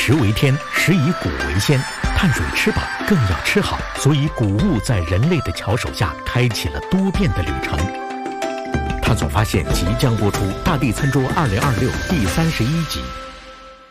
食为天，食以谷为先，碳水吃饱更要吃好，所以谷物在人类的巧手下开启了多变的旅程。探索发现即将播出《大地餐桌2026》第31集。